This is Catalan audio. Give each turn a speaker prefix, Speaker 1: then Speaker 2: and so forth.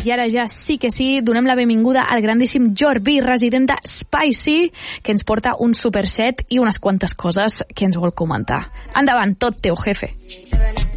Speaker 1: I ara ja sí que sí, donem la benvinguda al grandíssim Jordi, resident de Spicy, que ens porta un superset i unes quantes coses que ens vol comentar. Endavant, tot teu, jefe.